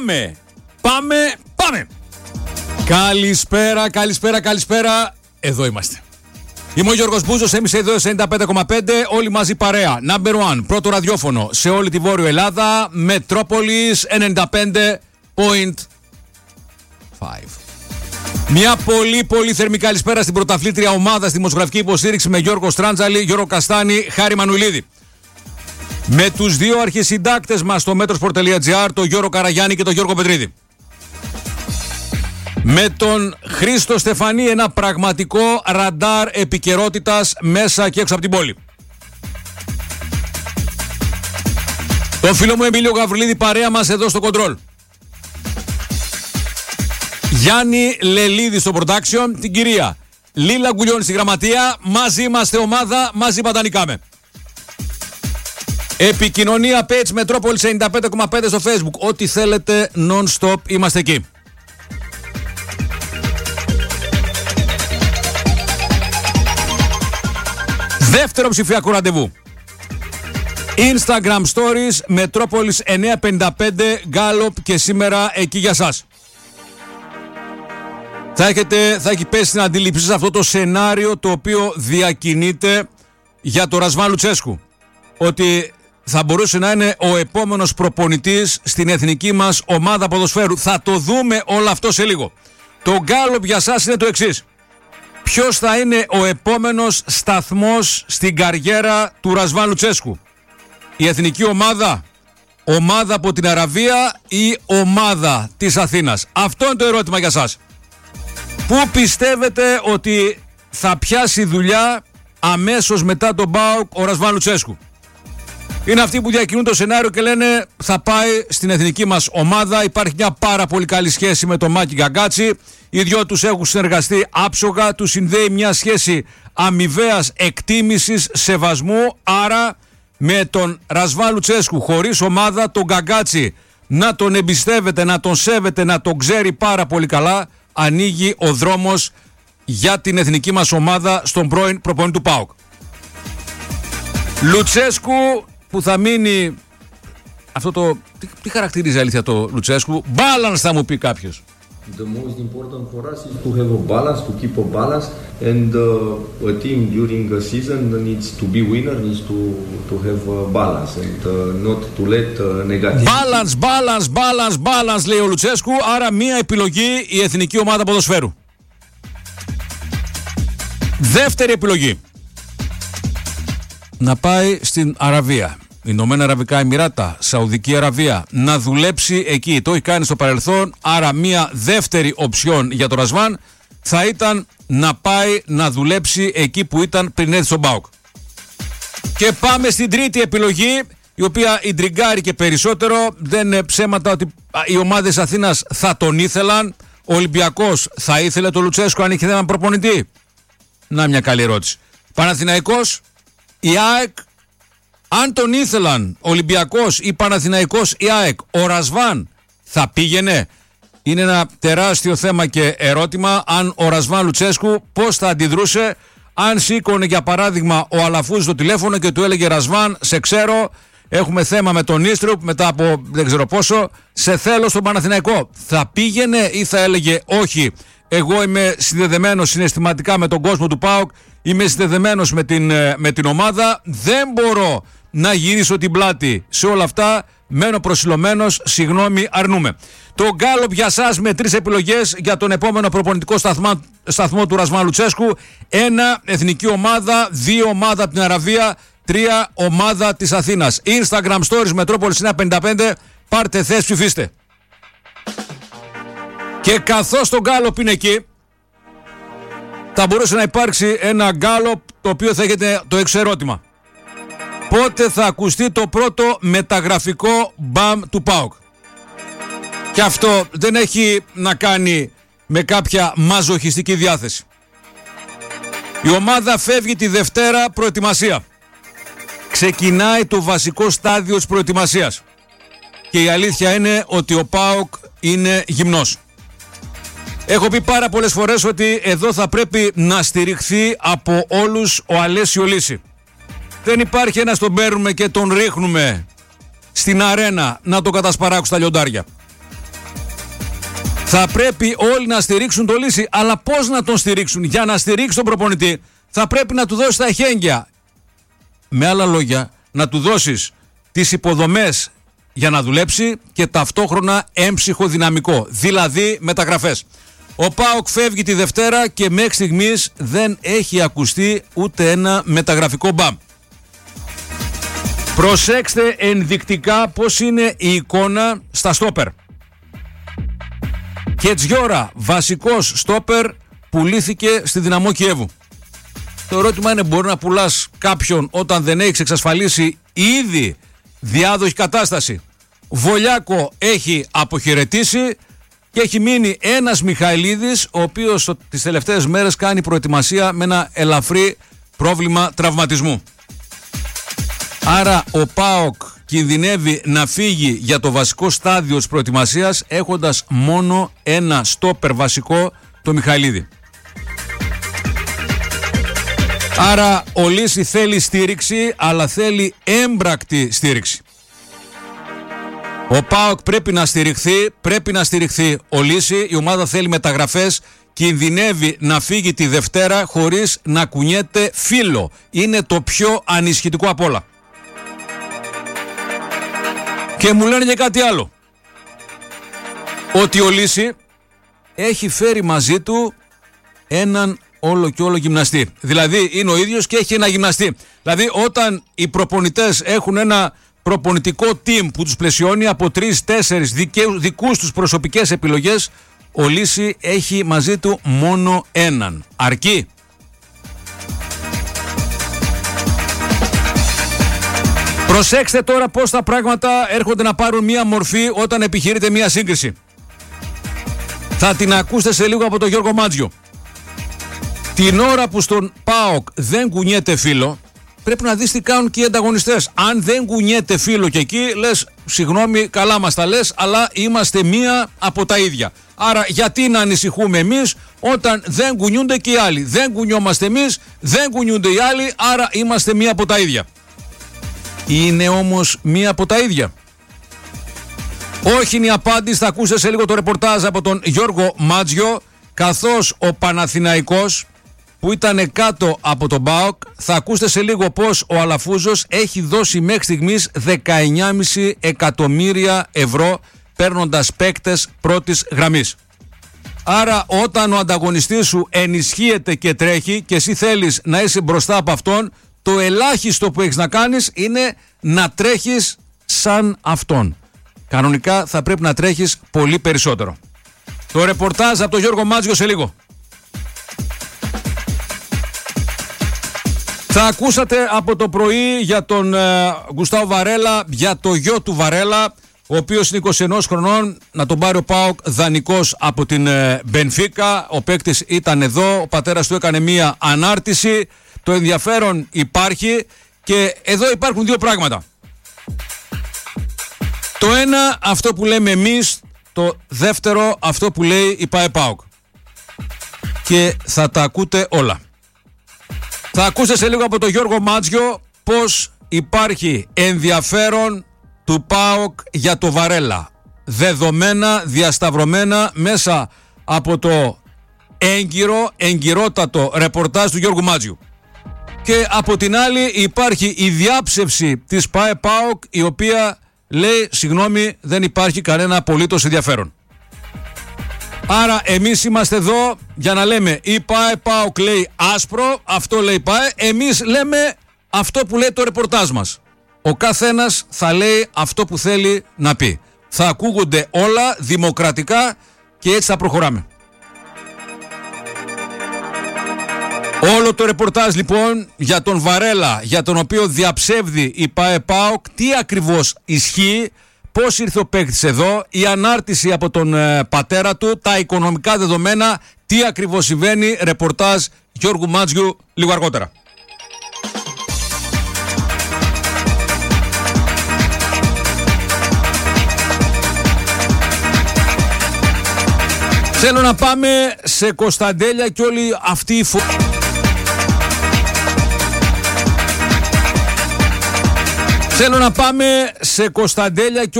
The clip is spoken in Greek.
Πάμε. Καλησπέρα. Εδώ είμαστε. Είμαι ο Γιώργος Μπούζος, εμείς εδώ σε 95,5, όλοι μαζί παρέα. Number one, πρώτο ραδιόφωνο σε όλη τη Βόρειο Ελλάδα, Μετρόπολης 95,5. Μια πολύ θερμή καλησπέρα στην πρωταθλήτρια ομάδα στη δημοσιογραφική υποστήριξη με Γιώργο Στράντζαλη, Γιώργο Καστάνη, Χάρη Μανουηλίδη. Με τους δύο αρχισυντάκτες μας στο metrosport.gr, τον Γιώργο Καραγιάννη και τον Γιώργο Πετρίδη. Με τον Χρήστο Στεφανή, ένα πραγματικό ραντάρ επικαιρότητας μέσα και έξω από την πόλη. Το φίλο μου Εμίλιο Γαβριλίδη παρέα μας εδώ στο Control. Γιάννη Λελίδη στο production, την κυρία Λίλα Γκουλιώνη στη γραμματεία. Μαζί είμαστε ομάδα, μαζί παντανικάμε. Επικοινωνία page Μετρόπολης 95,5 στο Facebook. Ό,τι θέλετε non-stop είμαστε εκεί. Δεύτερο ψηφιακό ραντεβού. Instagram Stories Μετρόπολης 955 Gallup και σήμερα εκεί για σας. Θα έχει πέσει στην αντίληψη σας αυτό το σενάριο το οποίο διακινείται για το Ρασβάν Λουτσέσκου. Ότι θα μπορούσε να είναι ο επόμενος προπονητής στην εθνική μας ομάδα ποδοσφαίρου. Θα το δούμε όλο αυτό σε λίγο. Το Gallup για σας είναι το εξής. Ποιος θα είναι ο επόμενος σταθμός στην καριέρα του Ρασβάν Λουτσέσκου? Η εθνική ομάδα από την Αραβία ή ομάδα της Αθήνας? Αυτό είναι το ερώτημα για σας. Πού πιστεύετε ότι θα πιάσει δουλειά αμέσως μετά τον ΠΑΟΚ ο Ρασβάν Λουτσέσκου? Είναι αυτοί που διακινούν το σενάριο και λένε θα πάει στην εθνική μας ομάδα. Υπάρχει μια πάρα πολύ καλή σχέση με τον Μάκη Γκαγκάτσι. Οι δυο τους έχουν συνεργαστεί άψογα. Τους συνδέει μια σχέση αμοιβαίας εκτίμησης, σεβασμού. Άρα με τον Ρασβάν Λουτσέσκου χωρίς ομάδα, τον Γκαγκάτσι να τον εμπιστεύεται, να τον σέβεται, να τον ξέρει πάρα πολύ καλά, ανοίγει ο δρόμος για την εθνική μας ομάδα στον πρώην προπονητή του ΠΑΟΚ. Λουτσέσκου που θα μείνει αυτό το... Τι χαρακτηρίζει αλήθεια το Λουτσέσκου? Balance θα μου πει κάποιος. The most important for us is to have a balance, to keep a balance, and a team during a season needs to be winner, needs to have a balance and not to let negative. Balance λέει ο Λουτσέσκου, άρα μία επιλογή η εθνική ομάδα ποδοσφαίρου. Δεύτερη επιλογή. Να πάει στην Αραβία, Ηνωμένα Αραβικά Εμιράτα, Σαουδική Αραβία, να δουλέψει εκεί. Το έχει κάνει στο παρελθόν, άρα μία δεύτερη οψιόν για το Ρασβάν θα ήταν να πάει να δουλέψει εκεί που ήταν πριν έρθει στον ΠΑΟΚ. Και πάμε στην τρίτη επιλογή, η οποία ιντριγκάρει και περισσότερο. Δεν είναι ψέματα ότι οι ομάδες Αθήνας θα τον ήθελαν. Ο Ολυμπιακός θα ήθελε τον Λουτσέσκου αν είχε έναν προπονητή? Να μια καλή ερώτηση. Παναθηναϊκός, η ΑΕΚ, αν τον ήθελαν Ολυμπιακός ή Παναθηναϊκός ή ΑΕΚ, ο Ρασβάν θα πήγαινε? Είναι ένα τεράστιο θέμα και ερώτημα. Αν ο Ρασβάν Λουτσέσκου πώς θα αντιδρούσε αν σήκωνε για παράδειγμα ο Αλαφούζης το τηλέφωνο και του έλεγε Ρασβάν, σε ξέρω, έχουμε θέμα με τον Ίστρουπ μετά από δεν ξέρω πόσο, σε θέλω στον Παναθηναϊκό? Θα πήγαινε ή θα έλεγε όχι, εγώ είμαι συνδεδεμένος συναισθηματικά με τον κόσμο του ΠΑΟΚ, είμαι συνδεδεμένος με την ομάδα, δεν μπορώ να γυρίσω την πλάτη σε όλα αυτά, μένω προσιλωμένος, συγγνώμη, αρνούμε. Το Gallup για σας με 3 επιλογές για τον επόμενο προπονητικό σταθμό του Ρασβάν Λουτσέσκου. 1 εθνική ομάδα, 2 ομάδα από την Αραβία, 3 ομάδα της Αθήνας. Instagram Stories Μετρόπολης 955, πάρτε θέση, ψηφίστε. Και καθώς το Gallup είναι εκεί, θα μπορούσε να υπάρξει ένα Gallup το οποίο θα έχετε το εξής ερώτημα. Πότε θα ακουστεί το πρώτο μεταγραφικό μπαμ του ΠΑΟΚ? Και αυτό δεν έχει να κάνει με κάποια μαζοχιστική διάθεση. Η ομάδα φεύγει τη Δευτέρα προετοιμασία. Ξεκινάει το βασικό στάδιο της προετοιμασίας. Και η αλήθεια είναι ότι ο ΠΑΟΚ είναι γυμνός. Έχω πει πάρα πολλές φορές ότι εδώ θα πρέπει να στηριχθεί από όλους ο Αλέσιο Λύση. Δεν υπάρχει ένας τον παίρνουμε και τον ρίχνουμε στην αρένα να το κατασπαράξουν στα λιοντάρια. Θα πρέπει όλοι να στηρίξουν τον Λύση, αλλά πώς να τον στηρίξουν? Για να στηρίξει τον προπονητή θα πρέπει να του δώσει τα εχέγγυα. Με άλλα λόγια, να του δώσεις τις υποδομές για να δουλέψει και ταυτόχρονα έμψυχο δυναμικό, δηλαδή μεταγραφές. Ο ΠΑΟΚ φεύγει τη Δευτέρα και μέχρι στιγμής δεν έχει ακουστεί ούτε ένα μεταγραφικό μπαμ. Προσέξτε ενδεικτικά πώς είναι η εικόνα στα στόπερ. Κετζιόρα, βασικός στόπερ, πουλήθηκε στη Δυναμό Κιέβου. Το ερώτημα είναι, μπορεί να πουλάς κάποιον όταν δεν έχεις εξασφαλίσει ήδη διάδοχη κατάσταση? Βολιάκο έχει αποχαιρετήσει και έχει μείνει ένας Μιχαηλίδης, ο οποίος τις τελευταίες μέρες κάνει προετοιμασία με ένα ελαφρύ πρόβλημα τραυματισμού. Άρα ο ΠΑΟΚ κινδυνεύει να φύγει για το βασικό στάδιο της προετοιμασίας έχοντας μόνο ένα στόπερ βασικό, το Μιχαηλίδη. Άρα ο Λύση θέλει στήριξη, αλλά θέλει έμπρακτη στήριξη. Ο ΠΑΟΚ πρέπει να στηριχθεί ο Λύση, η ομάδα θέλει μεταγραφές, κινδυνεύει να φύγει τη Δευτέρα χωρίς να κουνιέται φύλλο. Είναι το πιο ανησυχητικό απ' όλα. Και μου λένε και κάτι άλλο. Ότι ο Λύση έχει φέρει μαζί του έναν όλο και όλο γυμναστή. Δηλαδή είναι ο ίδιος και έχει ένα γυμναστή. Δηλαδή όταν οι προπονητές έχουν ένα προπονητικό team που τους πλαισιώνει από 3-4 δικούς τους προσωπικές επιλογές, ο Λύση έχει μαζί του μόνο έναν. Αρκεί? Προσέξτε τώρα πώς τα πράγματα έρχονται να πάρουν μία μορφή όταν επιχειρείται μία σύγκριση. Θα την ακούσετε σε λίγο από τον Γιώργο Μάτζιο. Την ώρα που στον ΠΑΟΚ δεν κουνιέται φύλλο, πρέπει να δεις τι κάνουν και οι ανταγωνιστές. Αν δεν κουνιέται φύλλο και εκεί, λες, συγγνώμη, καλά μας τα λες, αλλά είμαστε μία από τα ίδια. Άρα γιατί να ανησυχούμε εμείς όταν δεν κουνιούνται και οι άλλοι? Δεν κουνιόμαστε εμείς, δεν κουνιούνται οι άλλοι, άρα είμαστε μία από τα ίδια. Είναι όμως μία από τα ίδια? Όχι είναι η απάντηση. Θα ακούσετε σε λίγο το ρεπορτάζ από τον Γιώργο Μάτζιο, καθώς ο Παναθηναϊκός που ήταν κάτω από τον ΠΑΟΚ, θα ακούσετε σε λίγο πως ο Αλαφούζος έχει δώσει μέχρι στιγμής 19,5 εκατομμύρια ευρώ παίρνοντας παίκτες πρώτης γραμμής. Άρα όταν ο ανταγωνιστής σου ενισχύεται και τρέχει και εσύ θέλεις να είσαι μπροστά από αυτόν, το ελάχιστο που έχεις να κάνεις είναι να τρέχεις σαν αυτόν. Κανονικά θα πρέπει να τρέχεις πολύ περισσότερο. Το ρεπορτάζ από τον Γιώργο Μάτζιο σε λίγο. Θα ακούσατε από το πρωί για τον Γκουστάο Βαρέλα, για το γιο του Βαρέλα, ο οποίος είναι 21 χρονών, να τον πάρει ο ΠΑΟΚ δανεικός από την Μπενφίκα. Ο παίκτης ήταν εδώ, ο πατέρας του έκανε μία ανάρτηση. Το ενδιαφέρον υπάρχει και εδώ υπάρχουν δύο πράγματα. Το ένα, αυτό που λέμε εμείς, το δεύτερο, αυτό που λέει η ΠΑΕ-ΠΑΟΚ. Και θα τα ακούτε όλα. Θα ακούσετε σε λίγο από τον Γιώργο Μάτζιο πως υπάρχει ενδιαφέρον του ΠΑΟΚ για το Βαρέλα. Δεδομένα, διασταυρωμένα μέσα από το εγκυρότατο ρεπορτάζ του Γιώργου Μάτζιου. Και από την άλλη υπάρχει η διάψευση της ΠΑΕ-ΠΑΟΚ, η οποία λέει, συγγνώμη, δεν υπάρχει κανένα απολύτως ενδιαφέρον. Άρα εμείς είμαστε εδώ για να λέμε η ΠΑΕ-ΠΑΟΚ λέει άσπρο, αυτό λέει ΠΑΕ, εμείς λέμε αυτό που λέει το ρεπορτάζ μας. Ο καθένας θα λέει αυτό που θέλει να πει. Θα ακούγονται όλα δημοκρατικά και έτσι θα προχωράμε. Όλο το ρεπορτάζ λοιπόν για τον Βαρέλα, για τον οποίο διαψεύδει η ΠΑΕ-ΠΑΟΚ, τι ακριβώς ισχύει, πώς ήρθε ο παίκτης εδώ, η ανάρτηση από τον πατέρα του, τα οικονομικά δεδομένα, τι ακριβώς συμβαίνει, ρεπορτάζ Γιώργου Μάτζιου λίγο αργότερα. Θέλω να πάμε σε Κωνσταντέλια και όλη αυτή η Θέλω να πάμε σε Κωνσταντέλια και